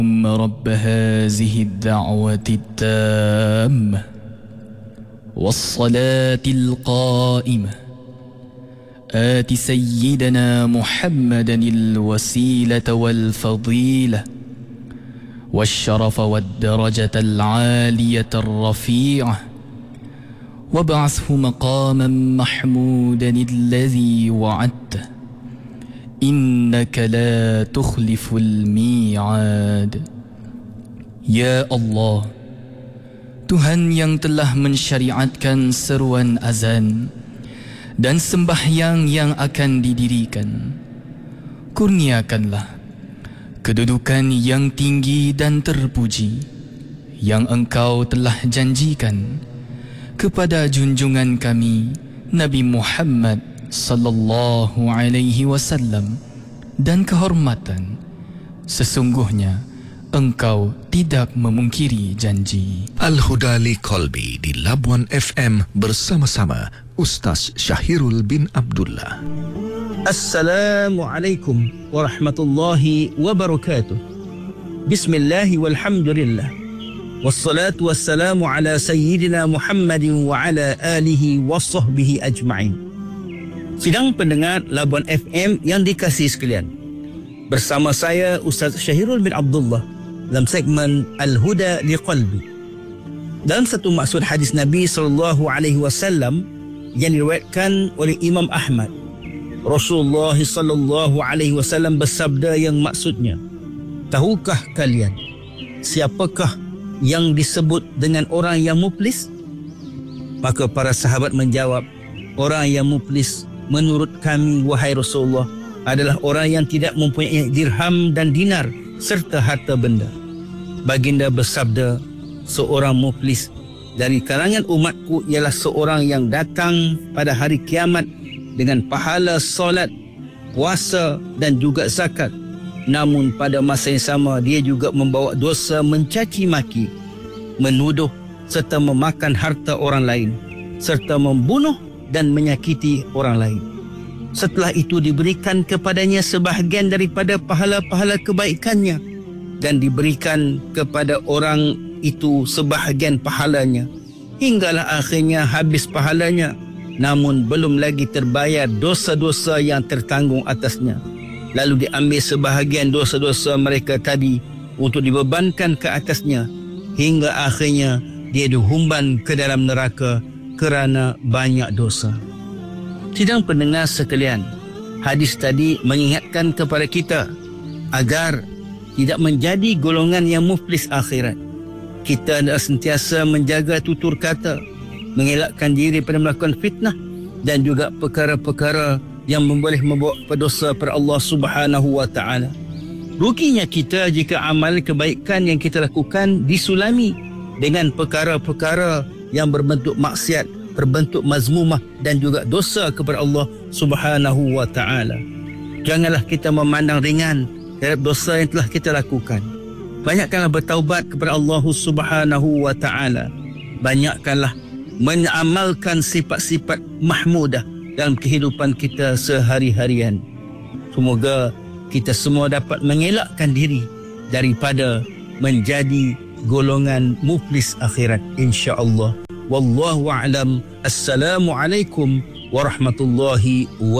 رب هذه الدعوة التامة والصلاة القائمة آت سيدنا محمدا الوسيلة والفضيلة والشرف والدرجة العالية الرفيعة وابعثه مقاما محمودا الذي وعدته إنك لا تخلف الميعاد. Ya Allah, Tuhan yang telah mensyariatkan seruan azan dan sembahyang yang akan didirikan, kurniakanlah kedudukan yang tinggi dan terpuji yang Engkau telah janjikan kepada junjungan kami Nabi Muhammad sallallahu alaihi wasallam, dan kehormatan sesungguhnya Engkau tidak memungkiri janji. Al-Huda li Qalbi di Labuan FM bersama-sama Ustaz Syahirul bin Abdullah. Assalamualaikum warahmatullahi wabarakatuh. Bismillahi walhamdulillah. Wassalatu wassalamu ala sayyidina Muhammadin wa ala alihi wa sahbihi ajma'in. Sidang pendengar Labuan FM yang dikasihi sekalian, bersama saya Ustaz Syahirul bin Abdullah dalam segmen Al-Huda li Qalbi. Dalam satu maksud hadis Nabi SAW yang diriwayatkan oleh Imam Ahmad, Rasulullah SAW bersabda yang maksudnya, tahukah kalian siapakah yang disebut dengan orang yang muflis? Maka para sahabat menjawab, orang yang muflis menurut kami wahai Rasulullah adalah orang yang tidak mempunyai dirham dan dinar serta harta benda. Baginda bersabda, seorang muflis dari kalangan umatku ialah seorang yang datang pada hari kiamat dengan pahala solat, puasa dan juga zakat, namun pada masa yang sama dia juga membawa dosa mencaci maki, menuduh serta memakan harta orang lain, serta membunuh dan menyakiti orang lain. Setelah itu diberikan kepadanya sebahagian daripada pahala-pahala kebaikannya, dan diberikan kepada orang itu sebahagian pahalanya, hinggalah akhirnya habis pahalanya, namun belum lagi terbayar dosa-dosa yang tertanggung atasnya. Lalu diambil sebahagian dosa-dosa mereka tadi untuk dibebankan ke atasnya, hingga akhirnya dia dihumban ke dalam neraka kerana banyak dosa. Sidang pendengar sekalian, hadis tadi mengingatkan kepada kita agar tidak menjadi golongan yang muflis akhirat. Kita adalah sentiasa menjaga tutur kata, mengelakkan diri pada melakukan fitnah dan juga perkara-perkara yang boleh membawa dosa pada Allah Subhanahu wa taala. Ruginya kita jika amal kebaikan yang kita lakukan disulami dengan perkara-perkara yang berbentuk maksiat, berbentuk mazmumah dan juga dosa kepada Allah Subhanahu wa taala. Janganlah kita memandang ringan terhadap dosa yang telah kita lakukan. Banyakkanlah bertaubat kepada Allah Subhanahu wa taala. Banyakkanlah mengamalkan sifat-sifat mahmudah dalam kehidupan kita sehari-harian. Semoga kita semua dapat mengelakkan diri daripada menjadi golongan muflis akhirat, insya-Allah. Wallahu a'lam. Assalamualaikum warahmatullahi wabarakatuh.